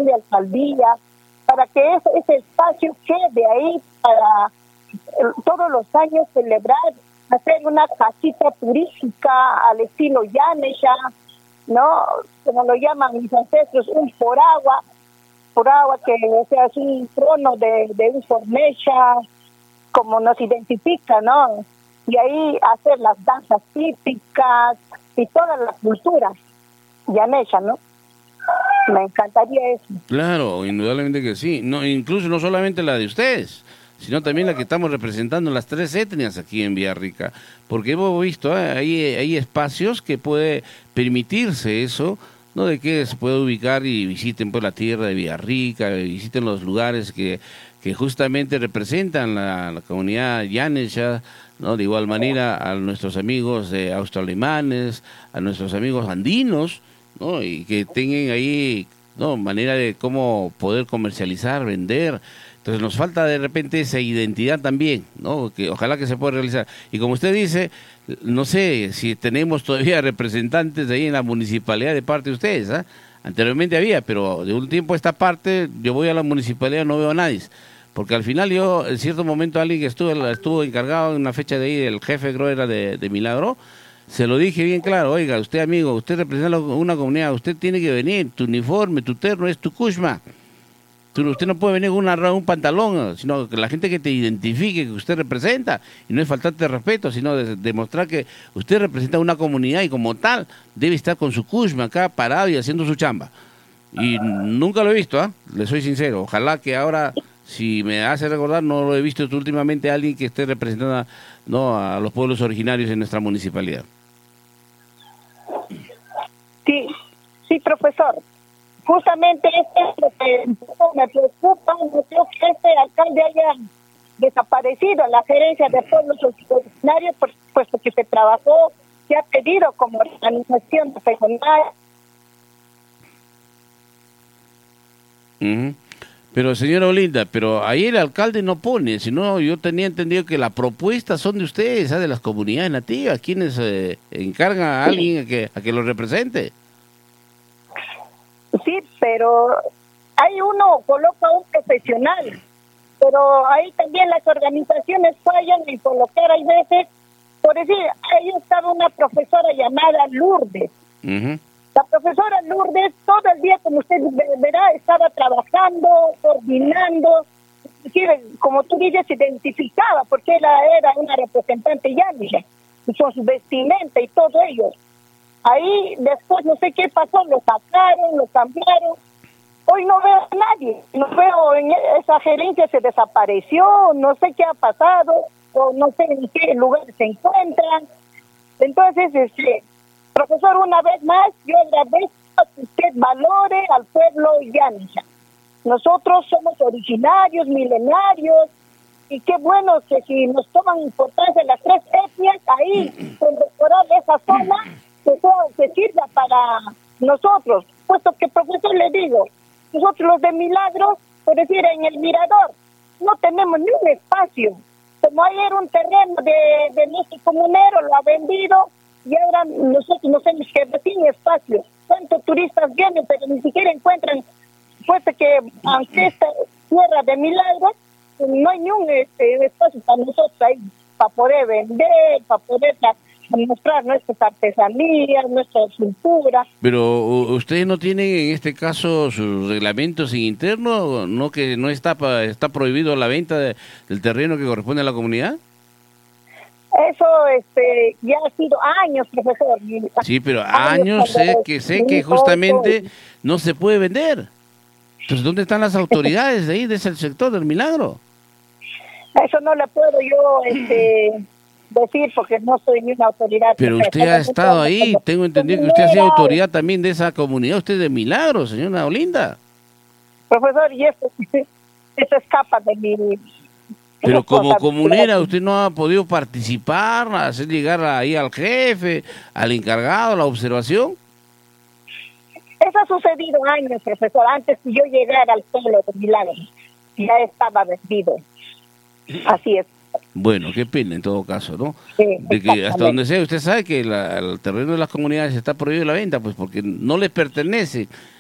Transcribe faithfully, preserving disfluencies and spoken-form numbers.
de alcaldía, para que ese, ese espacio quede ahí para eh, todos los años celebrar, hacer una casita turística al estilo Yanesha, ¿no? Como lo llaman mis ancestros, un poragua, poragua que o sea, es un trono de, de un formecha, como nos identifica, ¿no? Y ahí hacer las danzas típicas y toda la cultura Yanesha, ¿no? Me encantaría eso. Claro, indudablemente que sí. No, incluso no solamente la de ustedes, sino también la que estamos representando las tres etnias aquí en Villarrica, porque hemos visto, ¿eh? hay, hay espacios que puede permitirse eso, ¿no? De que se puede ubicar y visiten por la tierra de Villarrica, visiten los lugares que, que justamente representan la, la comunidad Yanesha, ¿no? De igual manera a nuestros amigos de austroalemanes, a nuestros amigos andinos, ¿no? Y que tengan ahí, ¿no? Manera de cómo poder comercializar, vender. Entonces nos falta de repente esa identidad también, ¿no? Que ojalá que se pueda realizar. Y como usted dice, no sé si tenemos todavía representantes ahí en la municipalidad de parte de ustedes, ¿ah? Anteriormente había, pero de un tiempo a esta parte yo voy a la municipalidad y no veo a nadie. Porque al final yo, en cierto momento, alguien que estuvo, estuvo encargado en una fecha de ahí, el jefe creo era de, de Milagro, se lo dije bien claro: oiga, usted amigo, usted representa una comunidad, usted tiene que venir, tu uniforme, tu terno es tu kushma. Usted no puede venir con una, un pantalón, sino que la gente que te identifique, que usted representa, y no es faltarte respeto, sino de, demostrar que usted representa una comunidad y como tal debe estar con su kushma acá parado y haciendo su chamba. Y nunca lo he visto, ¿eh? Le soy sincero. Ojalá que ahora, si me hace recordar, no lo he visto últimamente a alguien que esté representando, ¿no?, a los pueblos originarios en nuestra municipalidad. Sí, sí, profesor. Justamente este es lo que me preocupa. No creo que este alcalde haya desaparecido la gerencia de pueblos originarios, puesto que se trabajó, se ha pedido como organización regional. Uh-huh. Pero señora Olinda, pero ahí el alcalde no pone, sino yo tenía entendido que las propuestas son de ustedes, ¿sabes? De las comunidades nativas, quienes eh, encargan a alguien a que, a que lo represente. Sí, pero hay uno coloca un profesional, pero ahí también las organizaciones fallan en colocar, hay veces, por decir, ahí estaba una profesora llamada Lourdes. Uh-huh. La profesora Lourdes todo el día, como usted verá, estaba trabajando, coordinando, inclusive, como tú dices, se identificaba, porque ella era una representante yanisha, con su vestimenta y todo ello. Ahí después no sé qué pasó, lo sacaron, lo cambiaron. Hoy no veo a nadie, no veo, en esa gerencia se desapareció, no sé qué ha pasado, o no sé en qué lugar se encuentran. Entonces, este, profesor, una vez más, yo agradezco que usted valore al pueblo yanisha. Nosotros somos originarios, milenarios, y qué bueno que si nos toman importancia las tres etnias, ahí, con decorar esa zona, que, sea, que sirva para nosotros, puesto que, profesor, le digo, nosotros los de Milagros, por decir, en el Mirador, no tenemos ni un espacio. Como ahí era un terreno de, de nuestro comunero, lo ha vendido, y ahora nosotros no tenemos que sin espacio. ¿Cuántos turistas vienen, pero ni siquiera encuentran, puesto que aunque esta tierra de Milagros, no hay ni un este, espacio para nosotros ahí, para poder vender, para poder mostrar nuestras artesanías, nuestra cultura. Pero ustedes no tienen en este caso sus reglamentos internos, no que no está pa, está prohibido la venta de, del terreno que corresponde a la comunidad. Eso este ya ha sido años, profesor. Sí, pero años sé que sé que justamente no se puede vender. Entonces, ¿dónde están las autoridades de ahí, de ese sector del Milagro? Eso no le puedo yo este decir porque no soy ni una autoridad. Pero usted ha estado ahí, tengo entendido que usted ha sido autoridad también de esa comunidad, usted de Milagro, señora Olinda. Profesor, y eso, eso escapa de mi... Pero como comunera, ¿usted no ha podido participar, hacer llegar ahí al jefe, al encargado, a la observación? Eso ha sucedido años, profesor, antes que yo llegara al pueblo de Milagro. Ya estaba vendido. Así es. Bueno, qué pena en todo caso, ¿no? Sí, de que hasta donde sea, usted sabe que la, el terreno de las comunidades está prohibido la venta, pues porque no les pertenece